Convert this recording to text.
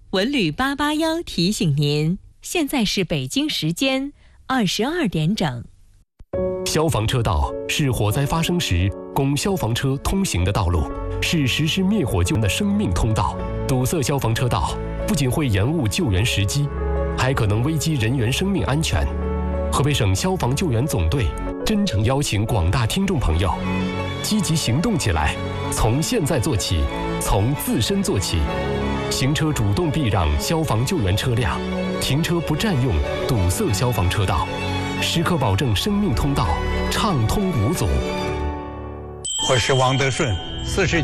文旅881提醒您，现在是北京时间22点整。 消防车道是火灾发生时供消防车通行的道路，是实施灭火救援的生命通道。堵塞消防车道不仅会延误救援时机，还可能危及人员生命安全。河北省消防救援总队真诚邀请广大听众朋友积极行动起来，从现在做起，从自身做起。行车主动避让消防救援车辆，停车不占用堵塞消防车道，时刻保证生命通道畅通无阻。 我是王德顺，49